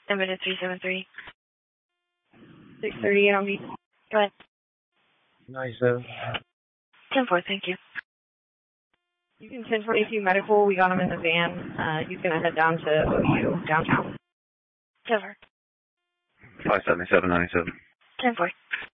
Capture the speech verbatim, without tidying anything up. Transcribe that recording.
Embedded three seven three. six thirty-eight on me. Go ahead. ninety-seven. ten four, thank you. You can ten twenty-two medical. We got him in the van. Uh, he's going to head down to O U, downtown. ten four. five seventy-seven ninety-seven. ten four.